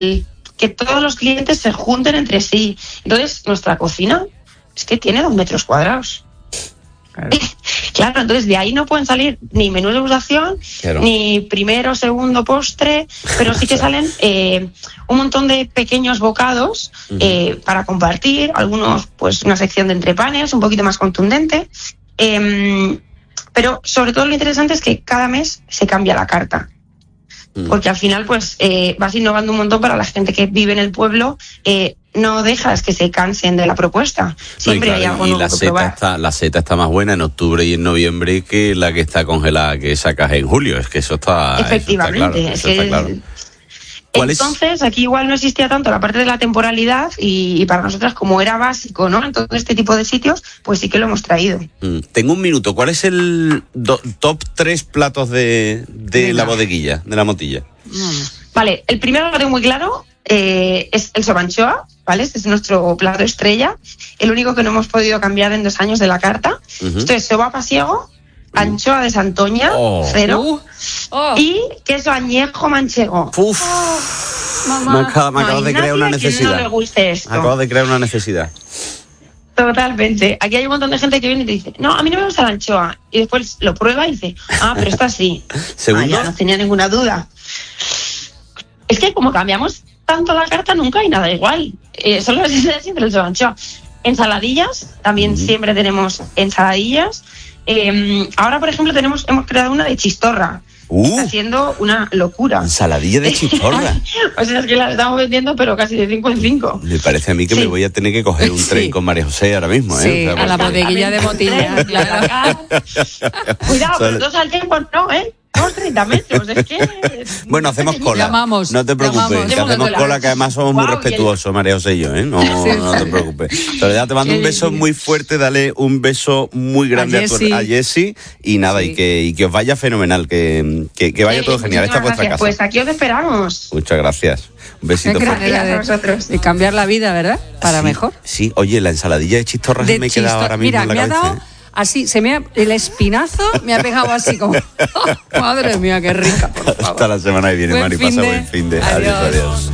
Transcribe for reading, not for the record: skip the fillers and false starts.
que todos los clientes se junten entre sí. Entonces, nuestra cocina es que tiene 2 metros cuadrados. Claro, entonces de ahí no pueden salir ni menú de degustación, ni primero, segundo postre, pero sí que salen un montón de pequeños bocados para compartir, algunos pues una sección de entrepanes un poquito más contundente, pero sobre todo lo interesante es que cada mes se cambia la carta. Porque al final pues vas innovando un montón para la gente que vive en el pueblo, no dejas que se cansen de la propuesta, siempre hay algo nuevo que probar. La seta está más buena en octubre y en noviembre que la que está congelada que sacas en julio, es que eso está efectivamente, eso está claro. Entonces aquí igual no existía tanto la parte de la temporalidad y para nosotras como era básico, ¿no? En todo este tipo de sitios, pues sí que lo hemos traído. Tengo un minuto. ¿Cuál es el top 3 platos de la bodeguilla, de la Motilla? Vale, el primero lo tengo muy claro, es el sobanchoa, ¿vale? Este es nuestro plato estrella, el único que no hemos podido cambiar en 2 años de la carta. Esto es soba pasiego, anchoa de Santoña, cero, y queso añejo manchego. Me acabas de crear una necesidad. No le guste esto. Acabas de crear una necesidad. Totalmente. Aquí hay un montón de gente que viene y te dice, no, a mí no me gusta la anchoa. Y después lo prueba y dice, pero esta sí. ¿Segundo? Ya no tenía ninguna duda. Es que como cambiamos tanto la carta, nunca hay nada igual. Solo es siempre el anchoa. Ensaladillas, también siempre tenemos ensaladillas. Ahora, por ejemplo, hemos creado una de chistorra. Está siendo una locura. Ensaladilla de chistorra. O sea, es que la estamos vendiendo, pero casi de 5 en 5. Me parece a mí que me voy a tener que coger un tren con María José ahora mismo, ¿eh? Sí, o sea, a la bodeguilla de Motilla. Cuidado, pero 2 al tiempo no, ¿eh? 30 metros, es que... Bueno, hacemos cola. Llamamos, no te preocupes, que hacemos cola, que además somos muy respetuosos, María José y yo, ¿eh? No te preocupes. Soledad, te mando un beso muy fuerte, dale un beso muy grande a Jessie y nada, y que os vaya fenomenal, que vaya todo genial. Esta es vuestra casa. Pues aquí os esperamos. Muchas gracias. Un besito fuerte. Gracias a vosotros. Y cambiar la vida, ¿verdad? Para mejor. Sí, oye, la ensaladilla de chistorra se me ha quedado ahora mismo en la cabeza. Mira, así, el espinazo me ha pegado así como... ¡Oh, madre mía, qué rica, por favor! Hasta la semana que viene, Mari. Pasa buen fin de. Adiós.